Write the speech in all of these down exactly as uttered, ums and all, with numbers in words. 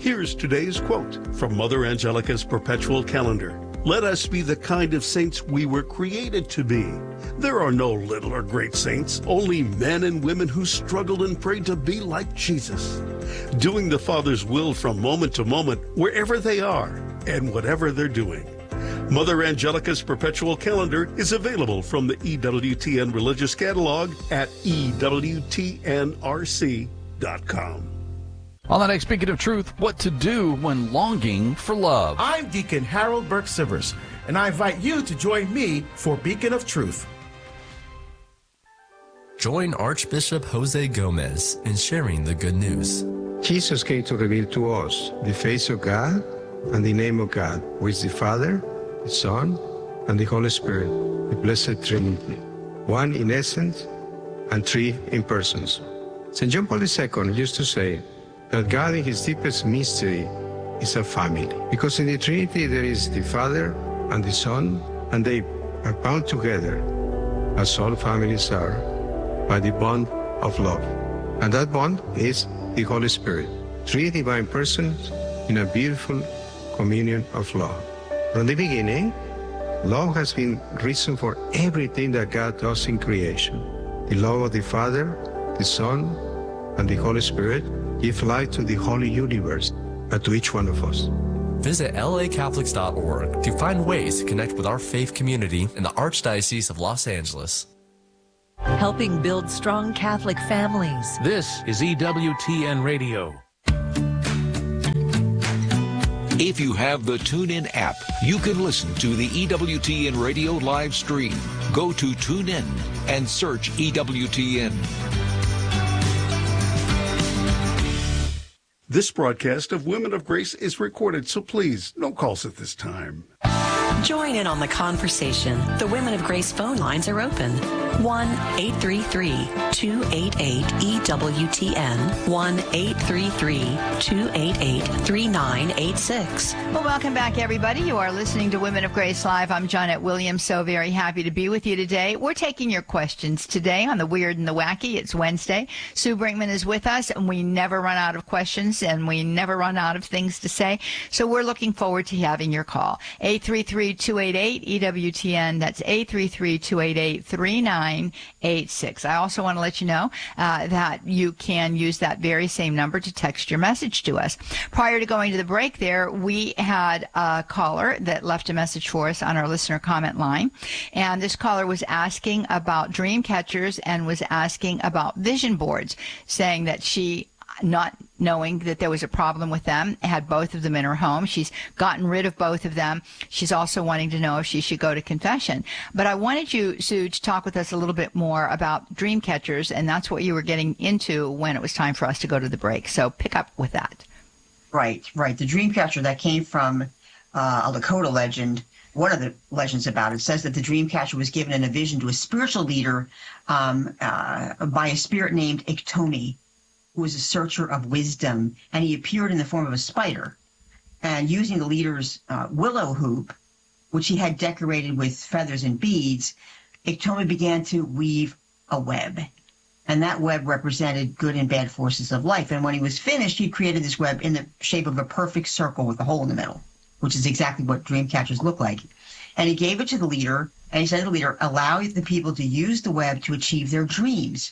Here's today's quote from Mother Angelica's perpetual calendar. Let us be the kind of saints we were created to be. There are no little or great saints, only men and women who struggle and pray to be like Jesus, doing the Father's will from moment to moment, wherever they are and whatever they're doing. Mother Angelica's perpetual calendar is available from the E W T N Religious Catalog at E W T N R C dot com. On the next Beacon of Truth, what to do when longing for love. I'm Deacon Harold Burke Sivers, and I invite you to join me for Beacon of Truth. Join Archbishop Jose Gomez in sharing the good news. Jesus came to reveal to us the face of God and the name of God, which is the Father, the Son, and the Holy Spirit, the Blessed Trinity, one in essence and three in persons. Saint John Paul the Second used to say that God in his deepest mystery is a family, because in the Trinity there is the Father and the Son, and they are bound together, as all families are, by the bond of love. And that bond is the Holy Spirit, three divine persons in a beautiful communion of love. From the beginning, love has been reason for everything that God does in creation. The love of the Father, the Son, and the Holy Spirit give life to the holy universe and to each one of us. Visit L A Catholics dot org to find ways to connect with our faith community in the Archdiocese of Los Angeles. Helping build strong Catholic families. This is E W T N Radio. If you have the TuneIn app, you can listen to the E W T N Radio live stream. Go to TuneIn and search E W T N. This broadcast of Women of Grace is recorded, so please, no calls at this time. Join in on the conversation. The Women of Grace phone lines are open. one eight three three, two eight eight, E W T N. one eight three three, two eight eight, three nine eight six. Well, welcome back, everybody. You are listening to Women of Grace Live. I'm Johnette Williams, so very happy to be with you today. We're taking your questions today on the Weird and the Wacky. It's Wednesday. Sue Brinkman is with us, and we never run out of questions, and we never run out of things to say. So we're looking forward to having your call. eight three three, two eight eight, E W T N. That's eight three three, two eight eight, three nine eight six. I also want to let you know uh, that you can use that very same number to text your message to us. Prior to going to the break there, we had a caller that left a message for us on our listener comment line. And this caller was asking about dream catchers and was asking about vision boards, saying that she, not knowing that there was a problem with them, had both of them in her home. She's gotten rid of both of them. She's also wanting to know if she should go to confession. But I wanted you, Sue, to talk with us a little bit more about dream catchers, and that's what you were getting into when it was time for us to go to the break. So pick up with that. Right, right. The dream catcher that came from uh, a Lakota legend, one of the legends about it, says that the dream catcher was given in a vision to a spiritual leader um, uh, by a spirit named Iktomi, who was a searcher of wisdom, and he appeared in the form of a spider. And using the leader's uh, willow hoop, which he had decorated with feathers and beads, Iktomi began to weave a web. And that web represented good and bad forces of life. And when he was finished, he created this web in the shape of a perfect circle with a hole in the middle, which is exactly what dream catchers look like. And he gave it to the leader, and he said to the leader, allow the people to use the web to achieve their dreams.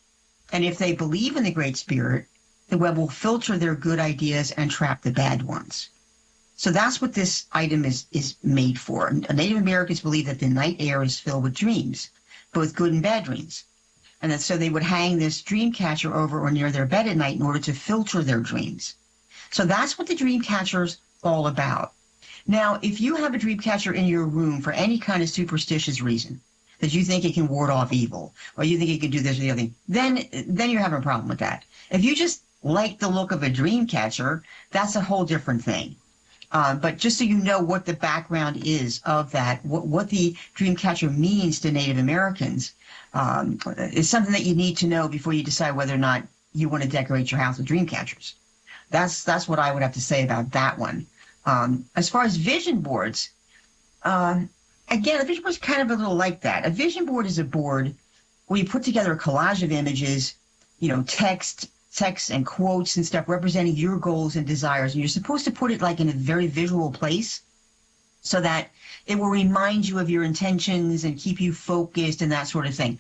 And if they believe in the Great Spirit, the web will filter their good ideas and trap the bad ones. So that's what this item is, is made for. Native Americans believe that the night air is filled with dreams, both good and bad dreams. And that so they would hang this dream catcher over or near their bed at night in order to filter their dreams. So that's what the dream catcher's all about. Now, if you have a dream catcher in your room for any kind of superstitious reason, that you think it can ward off evil, or you think it can do this or the other thing, then, then you're having a problem with that. If you just like the look of a dream catcher, that's a whole different thing. Uh, but just so you know what the background is of that, what, what the dream catcher means to Native Americans, um, is something that you need to know before you decide whether or not you want to decorate your house with dream catchers. That's, that's what I would have to say about that one. Um, as far as vision boards, um, again, a vision board is kind of a little like that. A vision board is a board where you put together a collage of images, you know, text, texts and quotes and stuff representing your goals and desires. And you're supposed to put it like in a very visual place so that it will remind you of your intentions and keep you focused and that sort of thing.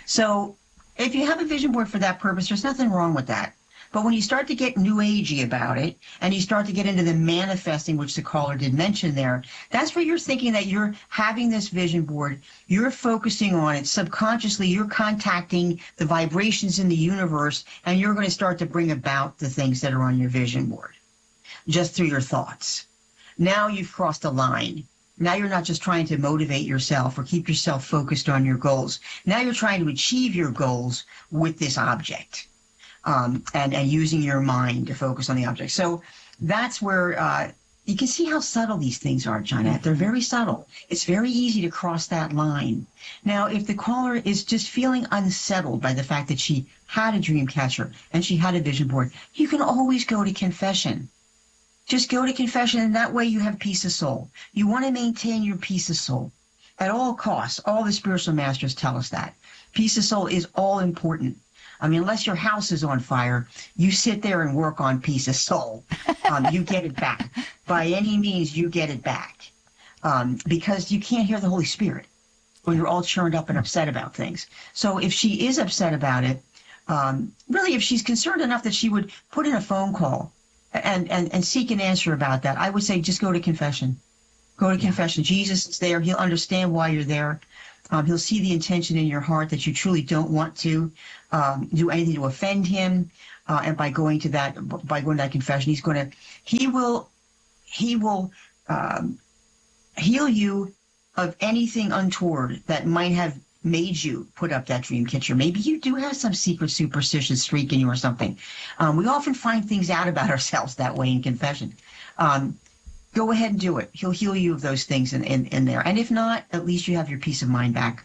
So if you have a vision board for that purpose, there's nothing wrong with that. But when you start to get new agey about it and you start to get into the manifesting, which the caller did mention there, that's where you're thinking that you're having this vision board, you're focusing on it subconsciously, you're contacting the vibrations in the universe, and you're going to start to bring about the things that are on your vision board just through your thoughts. Now you've crossed a line. Now you're not just trying to motivate yourself or keep yourself focused on your goals. Now you're trying to achieve your goals with this object. Um, and, and using your mind to focus on the object. So that's where uh, you can see how subtle these things are, Johnette. They're very subtle. It's very easy to cross that line. Now, if the caller is just feeling unsettled by the fact that she had a dream catcher and she had a vision board, you can always go to confession. Just go to confession, and that way you have peace of soul. You want to maintain your peace of soul at all costs. All the spiritual masters tell us that. Peace of soul is all important. I mean, unless your house is on fire, you sit there and work on peace of soul. Um, you get it back. By any means, you get it back. Um, because you can't hear the Holy Spirit when you're all churned up and upset about things. So if she is upset about it, um, really, if she's concerned enough that she would put in a phone call and, and, and seek an answer about that, I would say just go to confession. Go to confession. Jesus is there. He'll understand why you're there. Um, he'll see the intention in your heart that you truly don't want to um, do anything to offend him. Uh, and by going to that, by going to that confession, he's going to, he will, he will um, heal you of anything untoward that might have made you put up that dream catcher. Maybe you do have some secret superstitious streak in you or something. Um, we often find things out about ourselves that way in confession. Um, Go ahead and do it. He'll heal you of those things in, in, in there. And if not, at least you have your peace of mind back.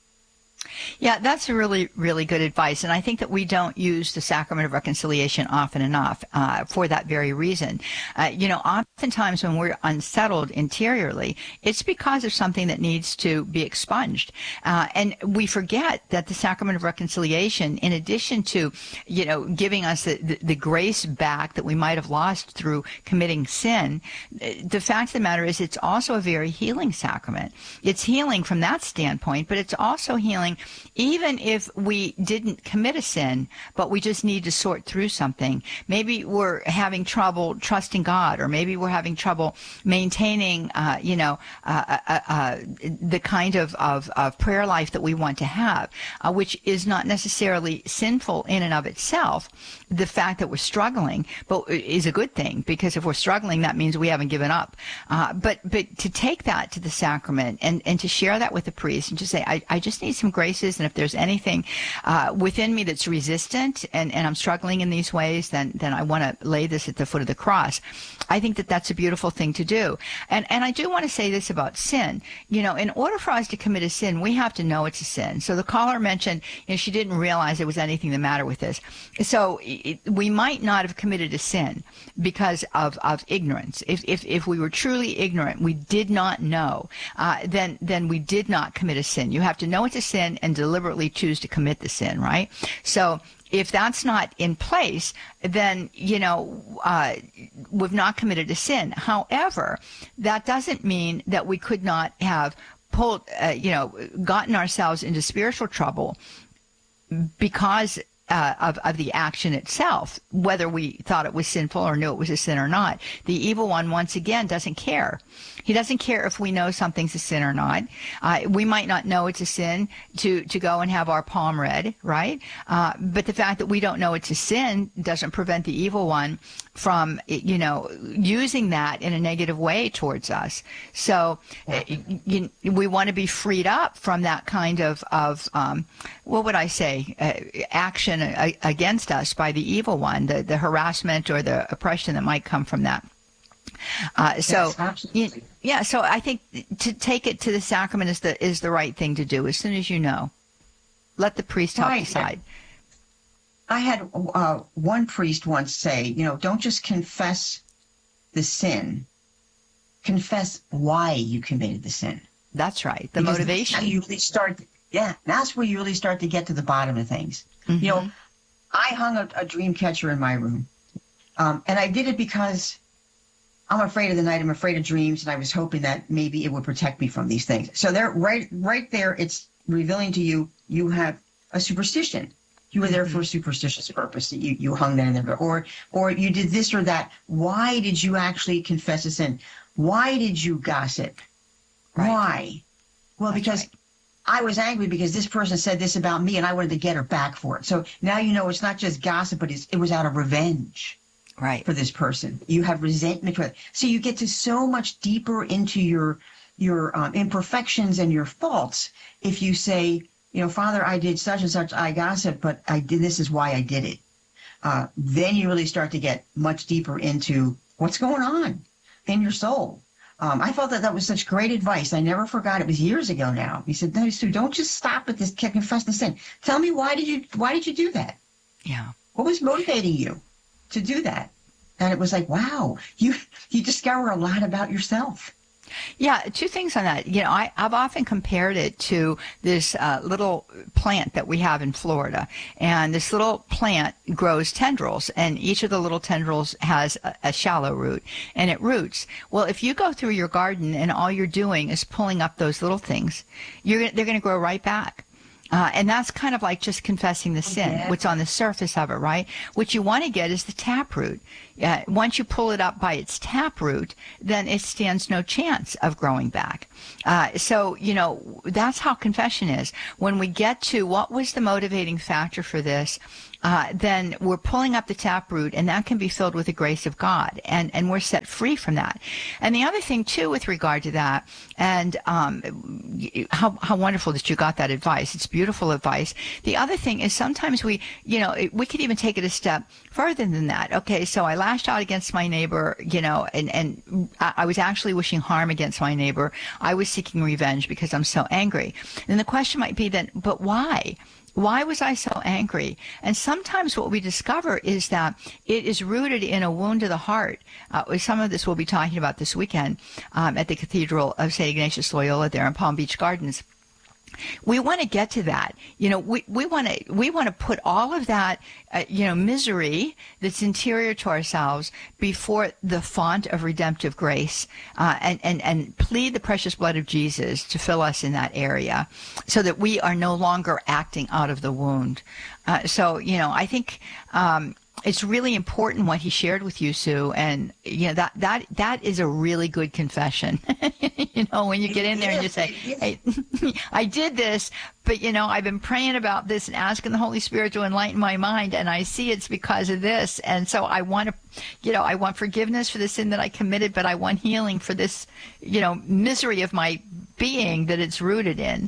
Yeah, that's a really, really good advice. And I think that we don't use the sacrament of reconciliation often enough uh, for that very reason. Uh, you know, oftentimes when we're unsettled interiorly, it's because of something that needs to be expunged. Uh, and we forget that the sacrament of reconciliation, in addition to, you know, giving us the, the, the grace back that we might have lost through committing sin, the fact of the matter is it's also a very healing sacrament. It's healing from that standpoint, but it's also healing even if we didn't commit a sin, but we just need to sort through something. Maybe we're having trouble trusting God, or maybe we're having trouble maintaining, uh, you know, uh, uh, uh, the kind of, of, of prayer life that we want to have, uh, which is not necessarily sinful in and of itself. The fact that we're struggling but is a good thing, because if we're struggling, that means we haven't given up. Uh, but but to take that to the sacrament and, and to share that with the priest and just say, I, I just need some graces, and if there's anything uh, within me that's resistant and, and I'm struggling in these ways, then then I want to lay this at the foot of the cross. I think that that's a beautiful thing to do. And and I do want to say this about sin. You know, in order for us to commit a sin, we have to know it's a sin. So the caller mentioned, you know, she didn't realize there was anything the matter with this. So it, we might not have committed a sin because of, of ignorance. If, if if we were truly ignorant, we did not know, uh, then then we did not commit a sin. You have to know it's a sin and deliberately choose to commit the sin, right? So if that's not in place, then, you know, uh, we've not committed a sin. However, that doesn't mean that we could not have pulled, uh, you know, gotten ourselves into spiritual trouble because Uh, of, of the action itself, whether we thought it was sinful or knew it was a sin or not. The evil one, once again, doesn't care. He doesn't care if we know something's a sin or not. Uh, we might not know it's a sin to, to go and have our palm read, right? Uh, but the fact that we don't know it's a sin doesn't prevent the evil one from, you know, using that in a negative way towards us. So uh, you, we want to be freed up from that kind of, of um, what would I say, uh, action against us by the evil one, the, the harassment or the oppression that might come from that. Uh, so, yes, you, yeah, so I think to take it to the sacrament is the is the right thing to do as soon as you know. Let the priest help right. decide. I had uh, one priest once say, you know, don't just confess the sin, confess why you committed the sin. That's right, the because motivation. That's how you really start, yeah, that's where you really start to get to the bottom of things. Mm-hmm. You know, I hung a, a dream catcher in my room. Um, and I did it because I'm afraid of the night. I'm afraid of dreams. And I was hoping that maybe it would protect me from these things. So there, right, right there, it's revealing to you, you have a superstition. You were there for a superstitious purpose. You, you hung that in there. Or, or you did this or that. Why did you actually confess a sin? Why did you gossip? Right. Why? Well, That's because right. I was angry because this person said this about me and I wanted to get her back for it. So now you know it's not just gossip, but it's, it was out of revenge. Right. For this person. You have resentment for it. So you get to so much deeper into your your um, imperfections and your faults if you say, you know, Father, I did such and such, I gossip, but I did this is why I did it. Uh, then you really start to get much deeper into what's going on in your soul. Um, I felt that that was such great advice. I never forgot. It was years ago now. He said, no, Sue, don't just stop at this, confess the sin. Tell me, why did you, why did you do that? Yeah. What was motivating you to do that? And it was like, wow, you, you discover a lot about yourself. Yeah, two things on that. You know, I, I've often compared it to this uh, little plant that we have in Florida. And this little plant grows tendrils, and each of the little tendrils has a, a shallow root, and it roots. Well, if you go through your garden and all you're doing is pulling up those little things, you're they're going to grow right back. Uh, and that's kind of like just confessing the sin, okay. What's on the surface of it, right? What you want to get is the taproot. Uh, once you pull it up by its taproot, then it stands no chance of growing back. Uh, so, you know, that's how confession is. When we get to what was the motivating factor for this, uh, then we're pulling up the taproot, and that can be filled with the grace of God, and, and we're set free from that. And the other thing, too, with regard to that, and um, how, how wonderful that you got that advice. It's beautiful advice. The other thing is sometimes we, you know, we could even take it a step further than that. Okay, so I lashed out against my neighbor, you know, and, and I was actually wishing harm against my neighbor. I was seeking revenge because I'm so angry. And the question might be then, but why? Why was I so angry? And sometimes what we discover is that it is rooted in a wound to the heart. Uh, some of this we'll be talking about this weekend um, at the Cathedral of Saint Ignatius Loyola there in Palm Beach Gardens. We want to get to that. You know, we, we want to we want to put all of that, uh, you know, misery that's interior to ourselves before the font of redemptive grace, uh, and, and, and plead the precious blood of Jesus to fill us in that area so that we are no longer acting out of the wound. Uh, so, you know, I think um, it's really important what he shared with you, Sue, and you know that that that is a really good confession. You know, when you get in there and you say, "Hey, I did this, but you know, I've been praying about this and asking the Holy Spirit to enlighten my mind, and I see it's because of this, and so I want to, you know, I want forgiveness for the sin that I committed, but I want healing for this, you know, misery of my being that it's rooted in."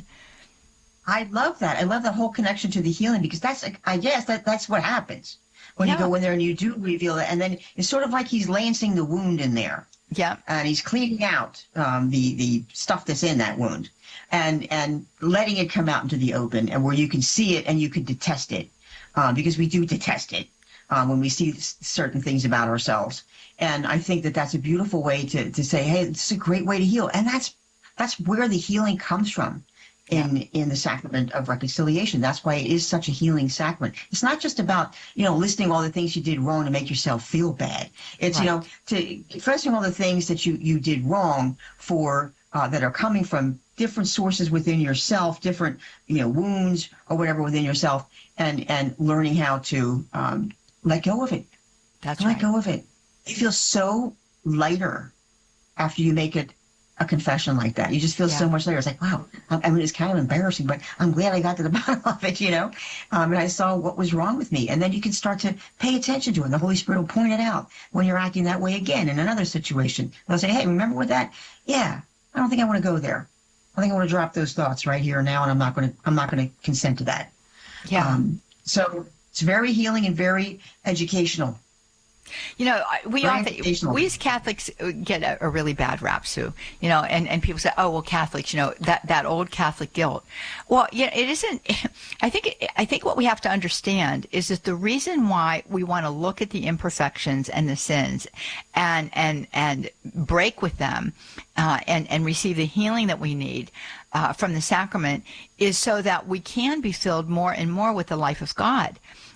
I love that. I love the whole connection to the healing, because that's, I guess that that's what happens. When yeah. you go in there and you do reveal it, and then it's sort of like he's lancing the wound in there. Yeah. And he's cleaning out um, the, the stuff that's in that wound and, and letting it come out into the open, and where you can see it and you can detest it, um, because we do detest it um, when we see certain things about ourselves. And I think that that's a beautiful way to, to say, hey, this is a great way to heal. And that's, that's where the healing comes from. In, in the sacrament of reconciliation. That's why it is such a healing sacrament. It's not just about, you know, listing all the things you did wrong to make yourself feel bad. It's, right. you know, to confessing all the things that you, you did wrong for, uh, that are coming from different sources within yourself, different, you know, wounds or whatever within yourself, and, and learning how to um, let go of it. That's let right. go of it. You feel so lighter after you make it a confession like that. You just feel yeah. so much later. It's like, wow, I mean, it's kind of embarrassing, but I'm glad I got to the bottom of it, you know, um, and I saw what was wrong with me. And then you can start to pay attention to it. The Holy Spirit will point it out when you're acting that way again in another situation. They'll say, hey, remember with that? Yeah, I don't think I want to go there. I think I want to drop those thoughts right here and now, and I'm not going to, I'm not going to consent to that. Yeah. Um, so it's very healing and very educational. You know, we often, we as Catholics get a, a really bad rap, Sue, you know, and, and people say, oh, well, Catholics, you know, that, that old Catholic guilt. Well, yeah, it isn't. I think, I think what we have to understand is that the reason why we want to look at the imperfections and the sins and, and, and break with them, uh, and, and receive the healing that we need, uh, from the sacrament is so that we can be filled more and more with the life of God.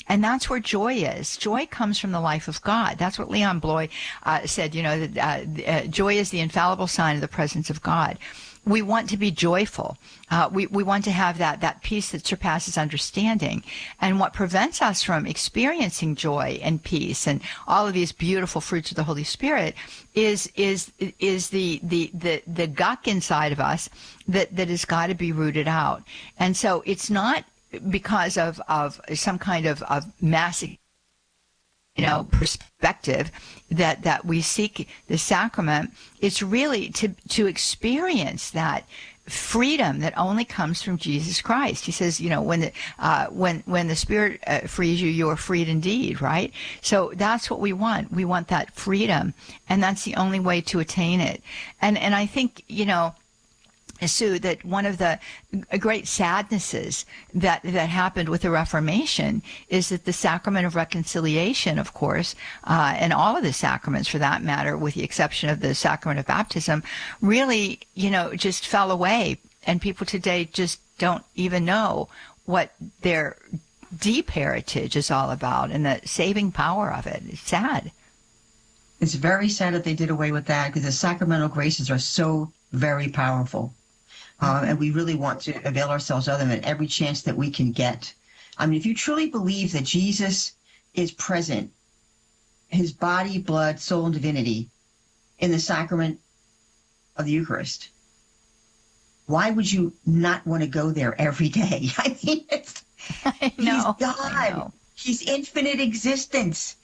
And that's where joy is. Joy comes from the life of God. That's what Leon Bloy uh, said, you know, that uh, uh, joy is the infallible sign of the presence of God. We want to be joyful. Uh, we, we want to have that, that peace that surpasses understanding. And what prevents us from experiencing joy and peace and all of these beautiful fruits of the Holy Spirit is, is, is the, the, the, the gunk inside of us that, that has got to be rooted out. And so it's not because of, of some kind of, of mass, you know, perspective that, that we seek the sacrament. It's really to, to experience that freedom that only comes from Jesus Christ. He says, you know, when the, uh, when, when the Spirit uh, frees you, you are freed indeed, right? So that's what we want. We want that freedom, and that's the only way to attain it. And, and I think, you know, Sue, that one of the great sadnesses that that happened with the Reformation is that the sacrament of reconciliation, of course, uh, and all of the sacraments for that matter, with the exception of the sacrament of baptism, really, you know, just fell away. And people today just don't even know what their deep heritage is all about and the saving power of it. It's sad. It's very sad that they did away with that, because the sacramental graces are so very powerful. Uh, and we really want to avail ourselves of them at every chance that we can get. I mean, if you truly believe that Jesus is present, his body, blood, soul, and divinity in the sacrament of the Eucharist, why would you not want to go there every day? I mean, it's, I know, he's God. He's infinite existence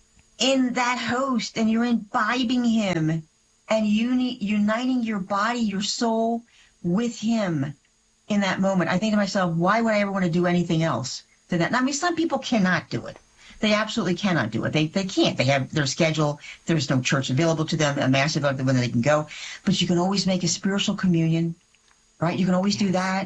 in that host, and you're imbibing him and uni- uniting your body, your soul, with him in that moment. I think to myself, why would I ever want to do anything else than that? Now, I mean, some people cannot do it. They absolutely cannot do it. They they can't. They have their schedule. There's no church available to them, a mass available when they can go. But you can always make a spiritual communion, right? You can always do that.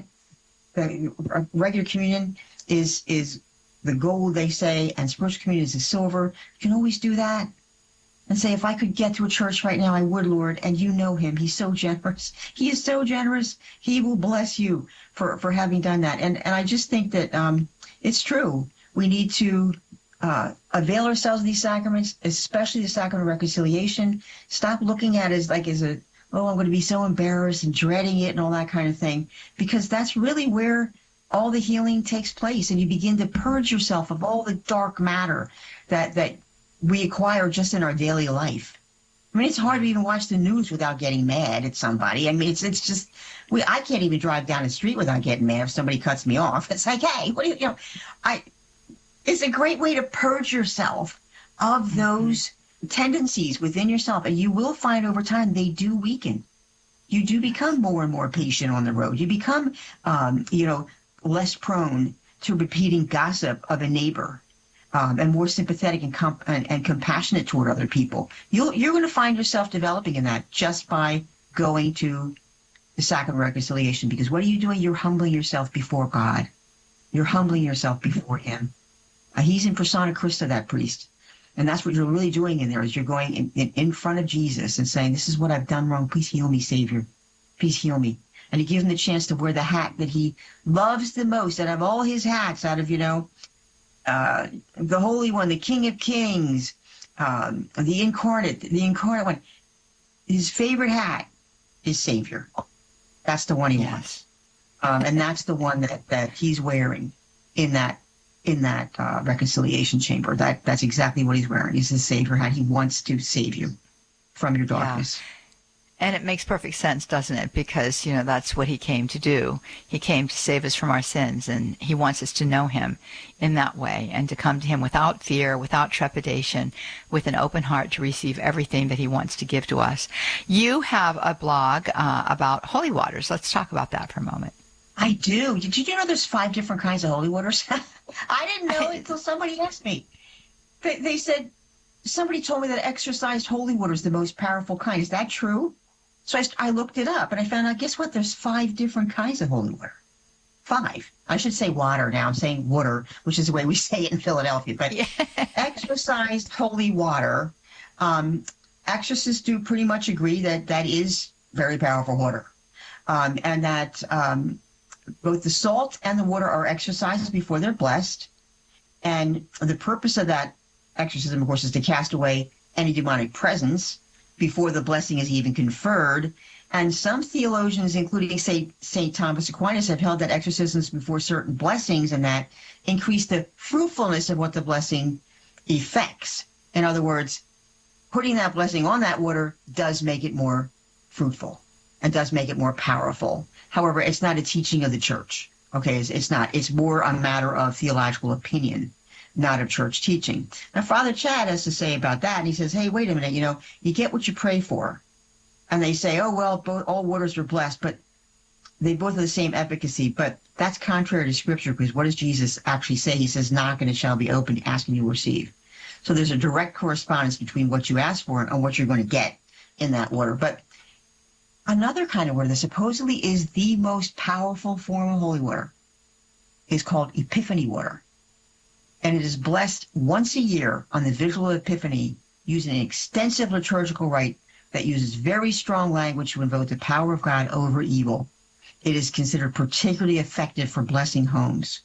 The regular communion is is the gold, they say, and spiritual communion is the silver. You can always do that. And say, if I could get to a church right now, I would, Lord. And you know him. He's so generous. He is so generous. He will bless you for, for having done that. And and I just think that um, it's true. We need to uh, avail ourselves of these sacraments, especially the sacrament of reconciliation. Stop looking at it as like as a, oh, I'm going to be so embarrassed and dreading it and all that kind of thing. Because that's really where all the healing takes place. And you begin to purge yourself of all the dark matter that that we acquire just in our daily life. I mean, it's hard to even watch the news without getting mad at somebody. I mean, it's it's just, we I can't even drive down the street without getting mad if somebody cuts me off. It's like, hey, what do you, you know, I, it's a great way to purge yourself of those tendencies within yourself. And you will find over time they do weaken. You do become more and more patient on the road. You become, um, you know, less prone to repeating gossip of a neighbor. Um, and more sympathetic and, comp- and, and compassionate toward other people. You'll, you're going to find yourself developing in that just by going to the sacrament of reconciliation. Because what are you doing? You're humbling yourself before God. You're humbling yourself before him. Uh, he's in persona Christa, that priest. And that's what you're really doing in there, is you're going in, in, in front of Jesus and saying, this is what I've done wrong. Please heal me, Savior. Please heal me. And he gives him the chance to wear the hat that he loves the most out of all his hats, out of, you know, Uh, the Holy One, the King of Kings, um, the Incarnate, the Incarnate One. His favorite hat is Savior. That's the one he yes. wants, um, and that's the one that, that he's wearing in that in that uh, reconciliation chamber. That that's exactly what he's wearing. He's his Savior hat. He wants to save you from your darkness. Yeah. And it makes perfect sense, doesn't it? Because, you know, that's what he came to do. He came to save us from our sins, and he wants us to know him in that way and to come to him without fear, without trepidation, with an open heart to receive everything that he wants to give to us. You have a blog uh, about holy waters. Let's talk about that for a moment. I do. Did you know there's five different kinds of holy waters? I didn't know it until somebody asked me. They, they said, somebody told me that exorcised holy water is the most powerful kind. Is that true? So I, I looked it up, and I found out, guess what? There's five different kinds of holy water. Five. I should say water now. I'm saying water, which is the way we say it in Philadelphia. But yeah. Exorcised holy water, um, exorcists do pretty much agree that that is very powerful water. Um, and that um, both the salt and the water are exorcised before they're blessed. And the purpose of that exorcism, of course, is to cast away any demonic presence before the blessing is even conferred. And some theologians, including Saint Saint Thomas Aquinas, have held that exorcisms before certain blessings and that increase the fruitfulness of what the blessing effects. In other words, putting that blessing on that water does make it more fruitful and does make it more powerful. However, it's not a teaching of the church. Okay, it's, it's not. It's more a matter of theological opinion, not of church teaching. Now, Father Chad has to say about that, and he says, hey, wait a minute, you know, you get what you pray for. And they say, oh, well, both, all waters are blessed, but they both have the same efficacy. But that's contrary to Scripture, because what does Jesus actually say? He says, knock and it shall be opened, ask and you will receive. So there's a direct correspondence between what you ask for and what you're going to get in that water. But another kind of water that supposedly is the most powerful form of holy water is called Epiphany water. And it is blessed once a year on the Vigil of Epiphany using an extensive liturgical rite that uses very strong language to invoke the power of God over evil. It is considered particularly effective for blessing homes.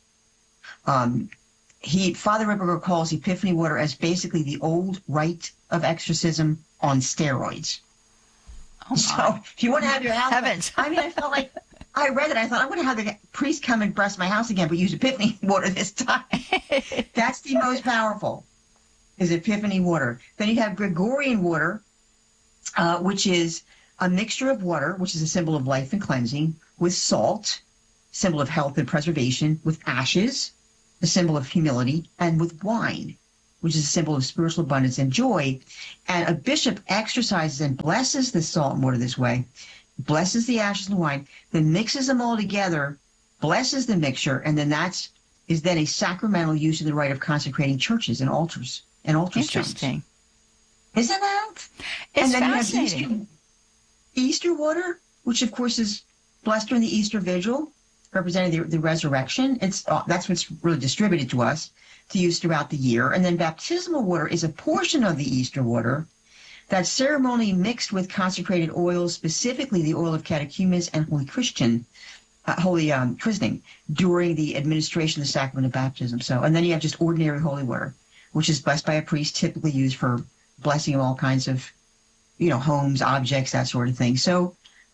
Um, he, Father Ripperger calls Epiphany water as basically the old rite of exorcism on steroids. Oh so if you want to have your house, Heavens. I mean, I felt like, I read it, I thought, I'm going to have the priest come and bless my house again, but use Epiphany water this time. That's the most powerful, is Epiphany water. Then you have Gregorian water, uh, which is a mixture of water, which is a symbol of life and cleansing, with salt, symbol of health and preservation, with ashes, a symbol of humility, and with wine, which is a symbol of spiritual abundance and joy. And a bishop exercises and blesses the salt and water this way, blesses the ashes and wine, then mixes them all together, blesses the mixture, and then that's is then a sacramental use in the rite of consecrating churches and altars and altar stones. Interesting. Isn't that? It's and then fascinating. You have Easter, Easter water, which of course is blessed during the Easter Vigil, representing the, the resurrection. It's uh, that's what's really distributed to us to use throughout the year. And then baptismal water is a portion of the Easter water that's ceremonially mixed with consecrated oils, specifically the oil of catechumens and Holy Christian, uh, Holy um, Christening, during the administration of the sacrament of baptism. So, and then you have just ordinary holy water, which is blessed by a priest, typically used for blessing of all kinds of, you know, homes, objects, that sort of thing. So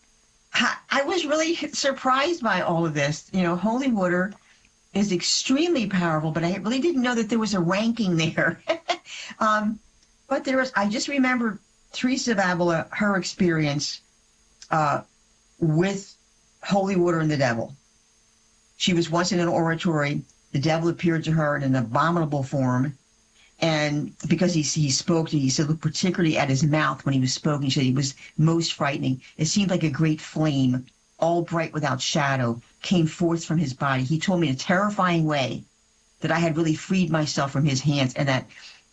I was really surprised by all of this. You know, holy water is extremely powerful, but I really didn't know that there was a ranking there. um, but there was, I just remember Teresa of Avila, her experience uh, with holy water and the devil. She was once in an oratory. The devil appeared to her in an abominable form. And because he, he spoke to, he said, look particularly at his mouth when he was spoken, he said it was most frightening. It seemed like a great flame, all bright without shadow, came forth from his body. He told me in a terrifying way that I had really freed myself from his hands and that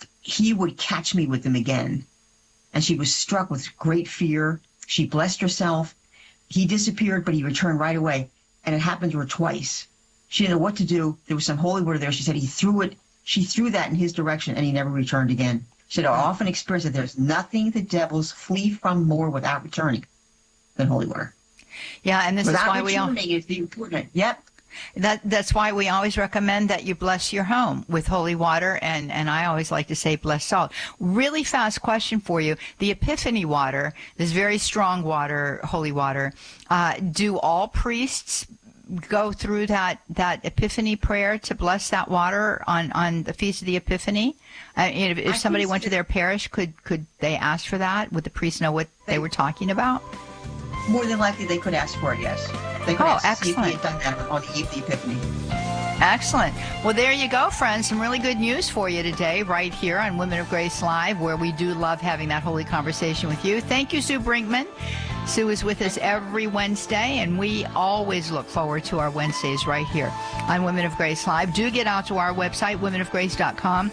he would catch me with them again. And she was struck with great fear. She blessed herself. He disappeared, but he returned right away. And it happened to her twice. She didn't know what to do. There was some holy water there. She said he threw it. She threw that in his direction, and he never returned again. She said, I often experience that there's nothing the devils flee from more without returning than holy water. Yeah, and this without is why we all... is the important. Yep. That that's why we always recommend that you bless your home with holy water, and, and I always like to say bless salt. Really fast question for you. The Epiphany water, this very strong water, holy water, uh, do all priests go through that, that Epiphany prayer to bless that water on, on the Feast of the Epiphany? Uh, if if somebody went to their parish, could, could they ask for that? Would the priest know what they, they were talking about? More than likely they could ask for it, yes. They could oh, ask to see if excellent. he had done that on the eve of the Epiphany. Excellent. Well, there you go, friends. Some really good news for you today right here on Women of Grace Live, where we do love having that holy conversation with you. Thank you, Sue Brinkman. Sue is with us every Wednesday, and we always look forward to our Wednesdays right here on Women of Grace Live. Do get out to our website, women of grace dot com.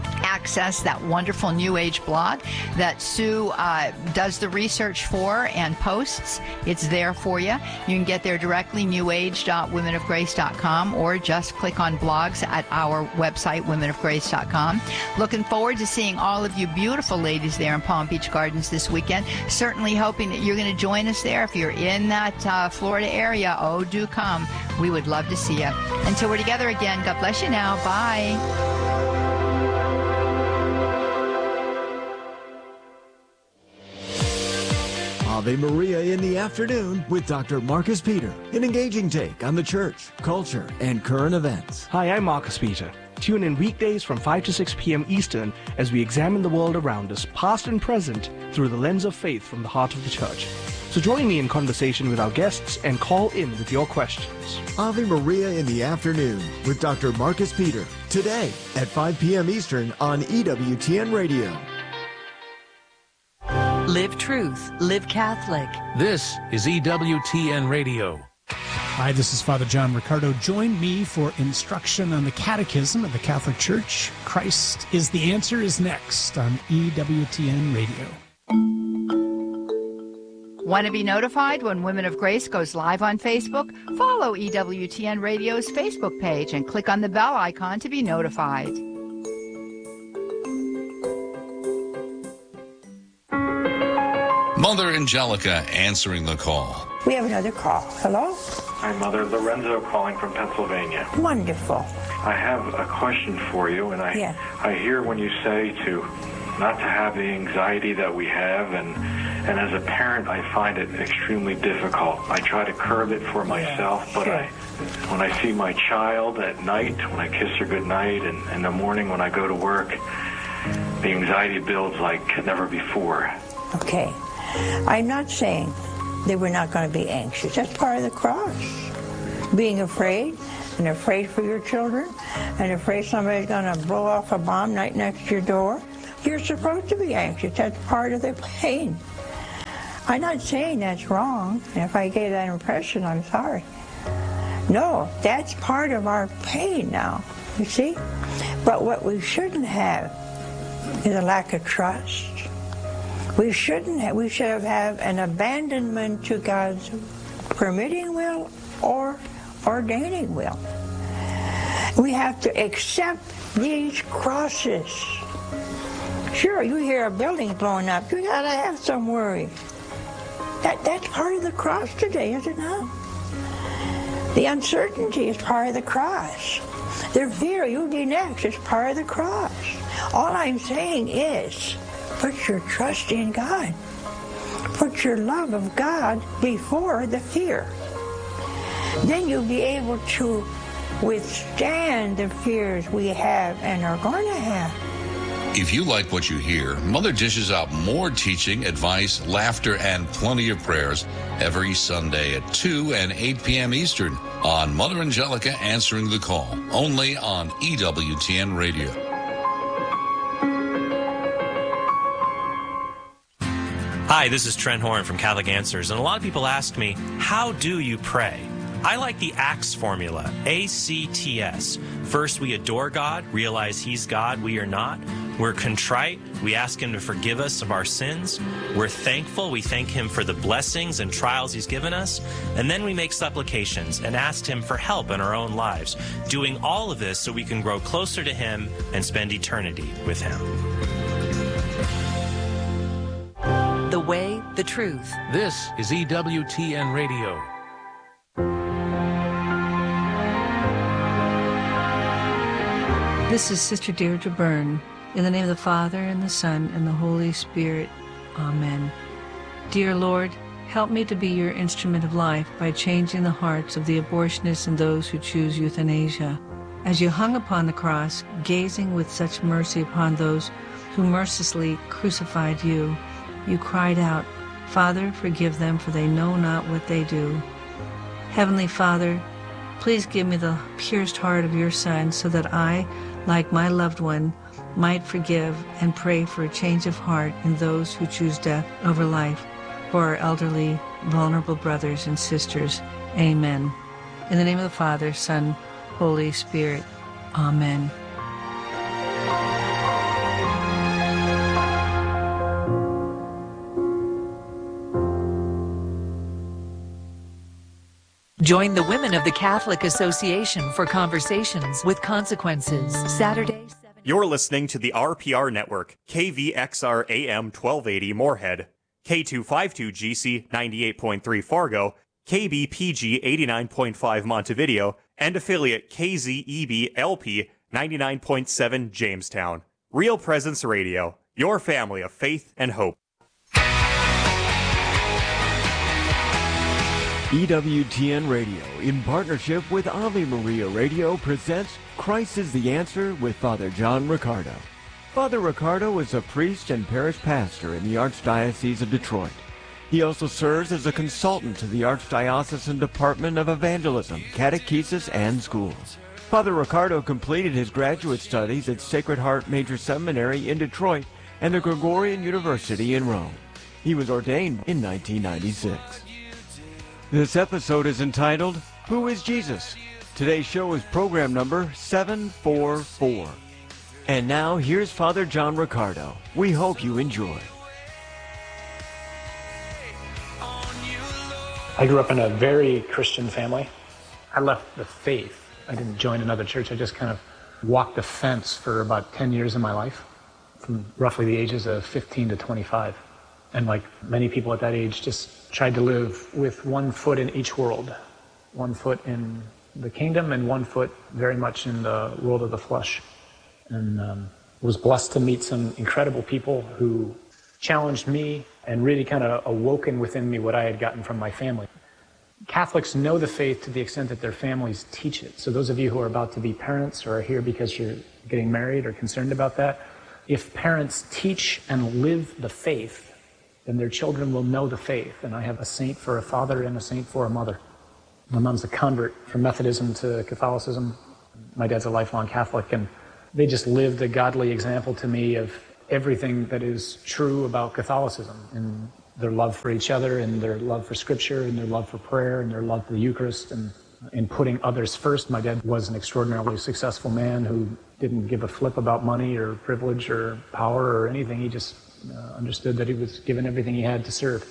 Access that wonderful New Age blog that Sue uh, does the research for and posts. It's there for you. You can get there directly, new age dot women of grace dot com, or just click on blogs at our website, women of grace dot com. Looking forward to seeing all of you beautiful ladies there in Palm Beach Gardens this weekend. Certainly hoping that you're going to join us there. If you're in that uh, Florida area, oh, do come. We would love to see you. Until we're together again, God bless you now. Bye. Ave Maria in the afternoon with Doctor Marcus Peter, an engaging take on the church, culture, and current events. Hi, I'm Marcus Peter. Tune in weekdays from five to six p.m. Eastern as we examine the world around us, past and present, through the lens of faith from the heart of the church. So join me in conversation with our guests and call in with your questions. Ave Maria in the afternoon with Doctor Marcus Peter, today at five p.m. Eastern on E W T N Radio. Live truth, live Catholic. This is E W T N Radio. Hi, this is Father John Ricardo. Join me for instruction on the Catechism of the Catholic Church. Christ is the Answer is next on E W T N Radio. Want to be notified when Women of Grace goes live on Facebook? Follow E W T N Radio's Facebook page and click on the bell icon to be notified. Mother Angelica answering the call. We have another call. Hello? Hi, Mother. Lorenzo calling from Pennsylvania. Wonderful. I have a question for you, and I yeah. I hear when you say to not to have the anxiety that we have, and and as a parent, I find it extremely difficult. I try to curb it for myself, yeah, but sure. I when I see my child at night, when I kiss her goodnight, and in the morning when I go to work, the anxiety builds like never before. Okay. I'm not saying that we're not going to be anxious. That's part of the cross. Being afraid, and afraid for your children, and afraid somebody's going to blow off a bomb right next to your door. You're supposed to be anxious. That's part of the pain. I'm not saying that's wrong. And if I gave that impression, I'm sorry. No, that's part of our pain now, you see? But what we shouldn't have is a lack of trust. We shouldn't have, we should have, have an abandonment to God's permitting will or ordaining will. We have to accept these crosses. Sure, you hear a building blowing up, you gotta have some worry. That, that's part of the cross today, is it not? The uncertainty is part of the cross. The fear you'll be next is part of the cross. All I'm saying is, put your trust in God. Put your love of God before the fear. Then you'll be able to withstand the fears we have and are going to have. If you like what you hear, Mother dishes out more teaching, advice, laughter, and plenty of prayers every Sunday at two and eight p.m. Eastern on Mother Angelica Answering the Call, only on E W T N Radio. Hi, this is Trent Horn from Catholic Answers, and a lot of people ask me, how do you pray? I like the ACTS formula, A C T S. First, we adore God, realize He's God, we are not. We're contrite, we ask Him to forgive us of our sins. We're thankful, we thank Him for the blessings and trials He's given us. And then we make supplications and ask Him for help in our own lives, doing all of this so we can grow closer to Him and spend eternity with Him. The way, the truth. This is E W T N Radio. This is Sister Deirdre Byrne. In the name of the Father, and the Son, and the Holy Spirit. Amen. Dear Lord, help me to be your instrument of life by changing the hearts of the abortionists and those who choose euthanasia. As you hung upon the cross, gazing with such mercy upon those who mercilessly crucified you, you cried out, Father, forgive them, for they know not what they do. Heavenly Father, please give me the pierced heart of your Son so that I, like my loved one, might forgive and pray for a change of heart in those who choose death over life, for our elderly, vulnerable brothers and sisters. Amen. In the name of the Father, Son, Holy Spirit. Amen. Join the Women of the Catholic Association for Conversations with Consequences. Saturday. You're listening to the R P R Network, K V X R A M twelve eighty Moorhead, K two fifty-two G C ninety-eight point three Fargo, K B P G eighty-nine point five Montevideo, and affiliate K Z E B L P ninety-nine point seven Jamestown. Real Presence Radio, your family of faith and hope. E W T N Radio, in partnership with Ave Maria Radio, presents Christ is the Answer with Father John Riccardo. Father Riccardo is a priest and parish pastor in the Archdiocese of Detroit. He also serves as a consultant to the Archdiocesan Department of Evangelism, Catechesis, and Schools. Father Riccardo completed his graduate studies at Sacred Heart Major Seminary in Detroit and the Gregorian University in Rome. He was ordained in nineteen ninety-six. This episode is entitled, Who is Jesus? Today's show is program number seven forty-four. And now, here's Father John Riccardo. We hope you enjoy. I grew up in a very Christian family. I left the faith. I didn't join another church. I just kind of walked the fence for about ten years of my life, from roughly the ages of fifteen to twenty-five. And like many people at that age, just tried to live with one foot in each world. One foot in the kingdom and one foot very much in the world of the flesh. And um, was blessed to meet some incredible people who challenged me and really kind of awoken within me what I had gotten from my family. Catholics know the faith to the extent that their families teach it. So those of you who are about to be parents or are here because you're getting married or concerned about that, if parents teach and live the faith, then their children will know the faith. And I have a saint for a father and a saint for a mother. My mom's a convert from Methodism to Catholicism. My dad's a lifelong Catholic, and they just lived a godly example to me of everything that is true about Catholicism, and their love for each other, and their love for Scripture, and their love for prayer, and their love for the Eucharist, and in putting others first. My dad was an extraordinarily successful man who didn't give a flip about money or privilege or power or anything. He just uh, understood that he was given everything he had to serve.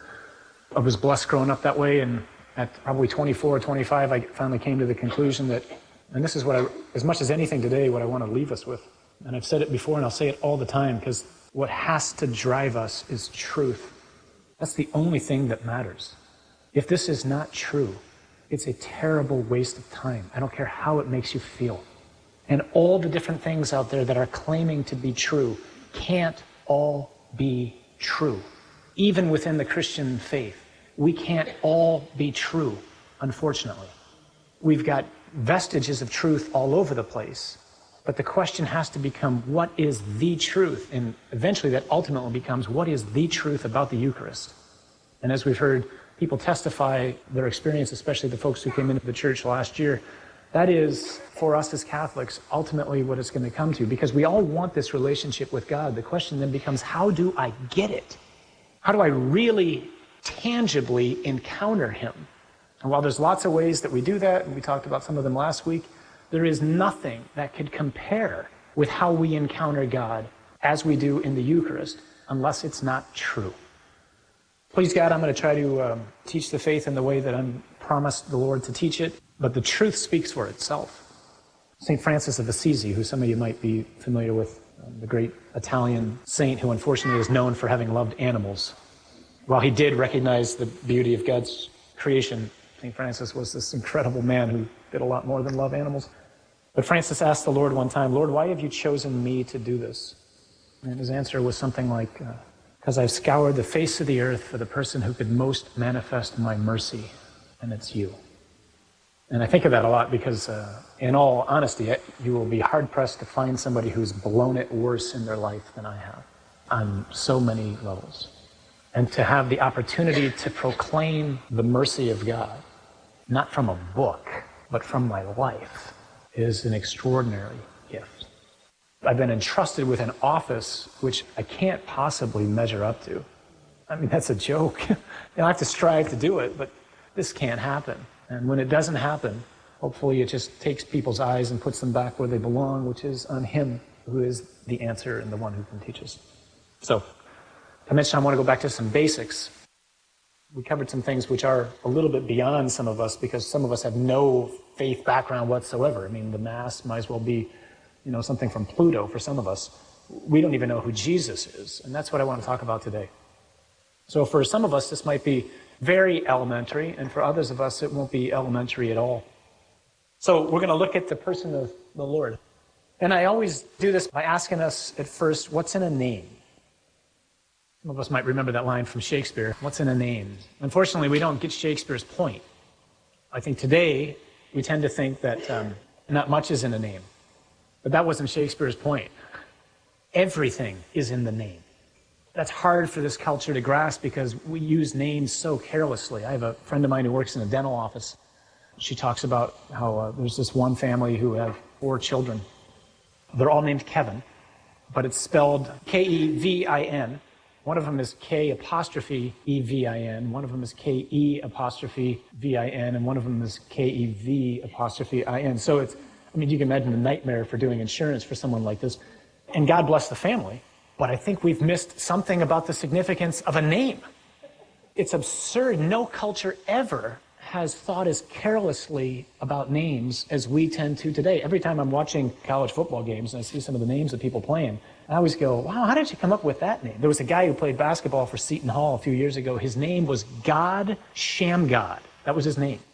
I was blessed growing up that way, and at probably twenty-four, twenty-five, I finally came to the conclusion that, and this is what I, as much as anything today, what I want to leave us with. And I've said it before, and I'll say it all the time, because what has to drive us is truth. That's the only thing that matters. If this is not true, it's a terrible waste of time. I don't care how it makes you feel. And all the different things out there that are claiming to be true can't all be true. Even within the Christian faith, we can't all be true, unfortunately. We've got vestiges of truth all over the place, but the question has to become, what is the truth? And eventually that ultimately becomes, what is the truth about the Eucharist? And as we've heard people testify their experience, especially the folks who came into the church last year, that is, for us as Catholics, ultimately what it's going to come to, because we all want this relationship with God. The question then becomes, how do I get it? How do I really tangibly encounter Him? And while there's lots of ways that we do that, and we talked about some of them last week, there is nothing that could compare with how we encounter God as we do in the Eucharist, unless it's not true. Please God, I'm going to try to um, teach the faith in the way that I'm promised the Lord to teach it, but the truth speaks for itself. Saint Francis of Assisi, who some of you might be familiar with, um, the great Italian saint who unfortunately is known for having loved animals. While he did recognize the beauty of God's creation, Saint Francis was this incredible man who did a lot more than love animals. But Francis asked the Lord one time, Lord, why have you chosen me to do this? And his answer was something like, because I've scoured the face of the earth for the person who could most manifest my mercy, and it's you. And I think of that a lot because, uh, in all honesty, you will be hard-pressed to find somebody who's blown it worse in their life than I have, on so many levels. And to have the opportunity to proclaim the mercy of God, not from a book, but from my life, is an extraordinary gift. I've been entrusted with an office which I can't possibly measure up to. I mean, that's a joke. I have to strive to do it, but this can't happen. And when it doesn't happen, hopefully it just takes people's eyes and puts them back where they belong, which is on Him, who is the answer and the one who can teach us. So, I mentioned I want to go back to some basics. We covered some things which are a little bit beyond some of us, because some of us have no faith background whatsoever. I mean, the Mass might as well be, you know, something from Pluto for some of us. We don't even know who Jesus is, and that's what I want to talk about today. So for some of us, this might be very elementary, and for others of us, it won't be elementary at all. So we're going to look at the person of the Lord. And I always do this by asking us at first, what's in a name? Some of us might remember that line from Shakespeare, what's in a name? Unfortunately, we don't get Shakespeare's point. I think today we tend to think that um, not much is in a name. But that wasn't Shakespeare's point. Everything is in the name. That's hard for this culture to grasp because we use names so carelessly. I have a friend of mine who works in a dental office. She talks about how uh, there's this one family who have four children. They're all named Kevin, but it's spelled K E V I N. One of them is K apostrophe E V I N. One of them is K E apostrophe V I N. And one of them is K E V apostrophe I N. So it's, I mean, you can imagine the nightmare for doing insurance for someone like this. And God bless the family. But I think we've missed something about the significance of a name. It's absurd. No culture ever has thought as carelessly about names as we tend to today. Every time I'm watching college football games and I see some of the names of people playing, I always go, wow, how did you come up with that name? There was a guy who played basketball for Seton Hall a few years ago. His name was God Shamgod. That was his name.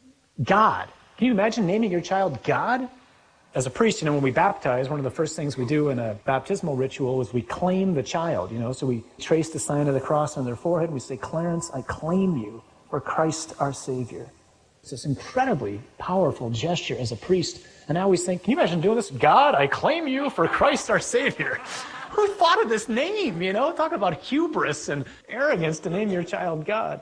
God. Can you imagine naming your child God? As a priest, you know, when we baptize, one of the first things we do in a baptismal ritual is we claim the child, you know, so we trace the sign of the cross on their forehead. We say, Clarence, I claim you for Christ our Savior. It's this incredibly powerful gesture as a priest. And I always think, can you imagine doing this? God, I claim you for Christ our Savior. Who thought of this name, you know? Talk about hubris and arrogance to name your child God.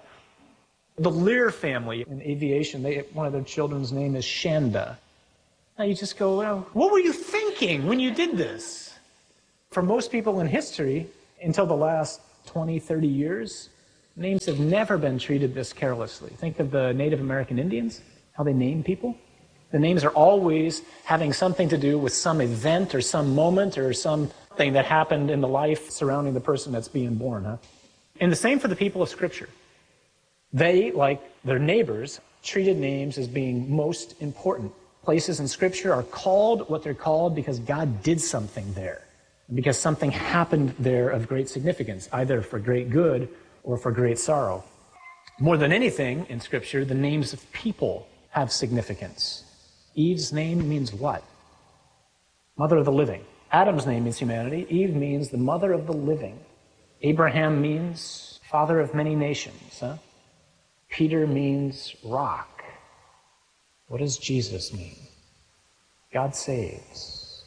The Lear family in aviation, they, one of their children's name is Shanda. Now you just go, well, what were you thinking when you did this? For most people in history, until the last twenty, thirty years, names have never been treated this carelessly. Think of the Native American Indians, how they name people. The names are always having something to do with some event or some moment or something that happened in the life surrounding the person that's being born. Huh? And the same for the people of Scripture. They, like their neighbors, treated names as being most important. Places in Scripture are called what they're called because God did something there, because something happened there of great significance, either for great good or for great sorrow. More than anything in Scripture, the names of people have significance. Eve's name means what? Mother of the living. Adam's name means humanity. Eve means the mother of the living. Abraham means father of many nations. Huh? Peter means rock. What does Jesus mean? God saves.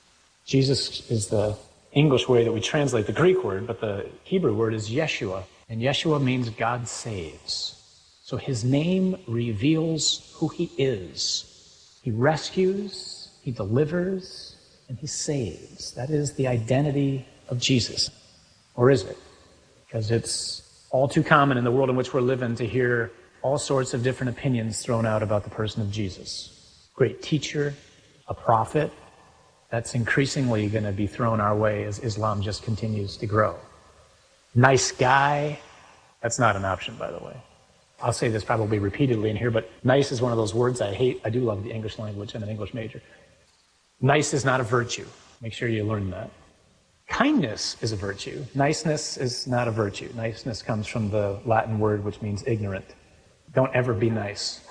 Jesus is the English way that we translate the Greek word, but the Hebrew word is Yeshua. And Yeshua means God saves. So his name reveals who he is. He rescues, he delivers, and he saves. That is the identity of Jesus. Or is it? Because it's all too common in the world in which we're living to hear all sorts of different opinions thrown out about the person of Jesus. Great teacher, a prophet. That's increasingly going to be thrown our way as Islam just continues to grow. Nice guy. That's not an option, by the way. I'll say this probably repeatedly in here, but nice is one of those words I hate. I do love the English language. I'm an English major. Nice is not a virtue. Make sure you learn that. Kindness is a virtue. Niceness is not a virtue. Niceness comes from the Latin word which means ignorant. Don't ever be nice.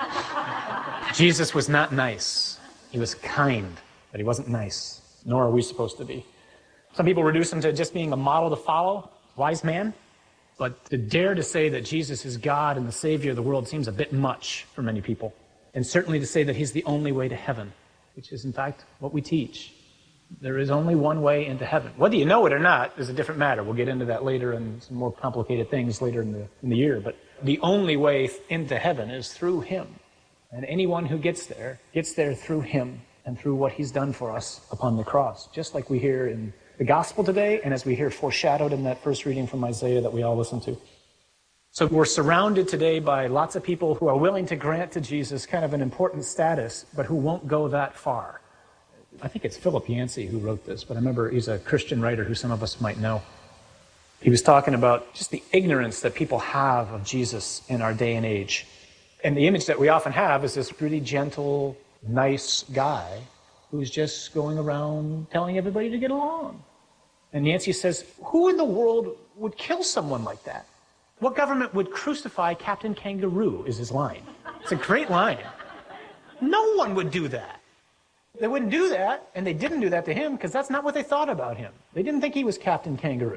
Jesus was not nice. He was kind, but he wasn't nice. Nor are we supposed to be. Some people reduce him to just being a model to follow, wise man. But to dare to say that Jesus is God and the Savior of the world seems a bit much for many people. And certainly to say that he's the only way to heaven, which is in fact what we teach. There is only one way into heaven. Whether you know it or not is a different matter. We'll get into that later and some more complicated things later in the, in the year. But the only way into heaven is through him. And anyone who gets there, gets there through him and through what he's done for us upon the cross. Just like we hear in the gospel today, and as we hear foreshadowed in that first reading from Isaiah that we all listen to. So we're surrounded today by lots of people who are willing to grant to Jesus kind of an important status, but who won't go that far. I think it's Philip Yancey who wrote this, but I remember he's a Christian writer who some of us might know. He was talking about just the ignorance that people have of Jesus in our day and age. And the image that we often have is this really gentle, nice guy who's just going around telling everybody to get along. And Yancey says, who in the world would kill someone like that? What government would crucify Captain Kangaroo is his line. It's a great line. No one would do that. They wouldn't do that, and they didn't do that to him because that's not what they thought about him. They didn't think he was Captain Kangaroo.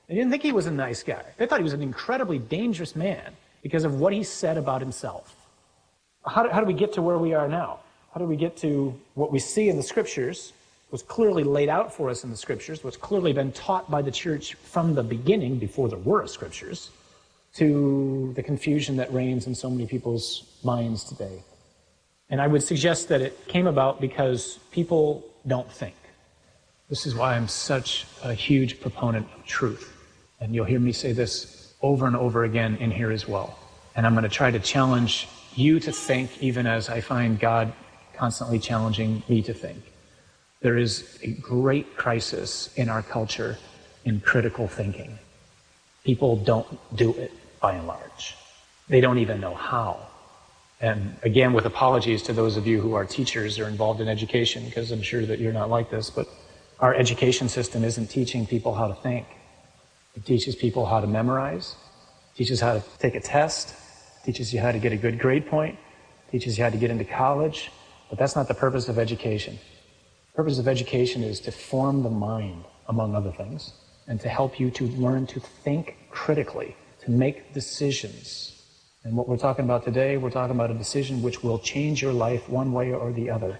They didn't think he was a nice guy. They thought he was an incredibly dangerous man because of what he said about himself. How do, how do we get to where we are now? How do we get to what we see in the Scriptures, what's clearly laid out for us in the Scriptures, what's clearly been taught by the church from the beginning, before there were Scriptures, to the confusion that reigns in so many people's minds today? And I would suggest that it came about because people don't think. This is why I'm such a huge proponent of truth. And you'll hear me say this over and over again in here as well. And I'm going to try to challenge you to think, even as I find God constantly challenging me to think. There is a great crisis in our culture in critical thinking. People don't do it, by and large. They don't even know how. And again, with apologies to those of you who are teachers or involved in education, because I'm sure that you're not like this, but our education system isn't teaching people how to think. It teaches people how to memorize, teaches how to take a test, teaches you how to get a good grade point, teaches you how to get into college, but that's not the purpose of education. The purpose of education is to form the mind, among other things, and to help you to learn to think critically, to make decisions. And what we're talking about today, we're talking about a decision which will change your life one way or the other.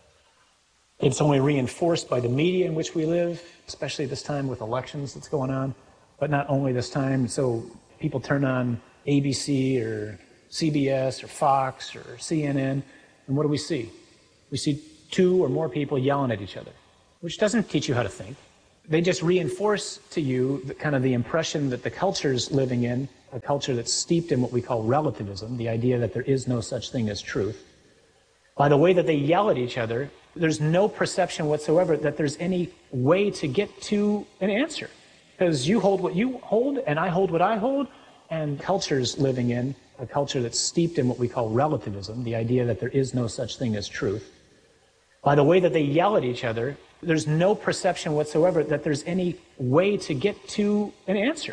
It's only reinforced by the media in which we live, especially this time with elections that's going on, but not only this time. So people turn on A B C or C B S or Fox or C N N, and what do we see? We see two or more people yelling at each other, which doesn't teach you how to think. They just reinforce to you the, kind of the impression that the culture's living in, a culture that's steeped in what we call relativism, the idea that there is no such thing as truth. By the way that they yell at each other, there's no perception whatsoever that there's any way to get to an answer. Because you hold what you hold, and I hold what I hold, and culture's living in a culture that's steeped in what we call relativism, the idea that there is no such thing as truth. By the way that they yell at each other, there's no perception whatsoever that there's any way to get to an answer.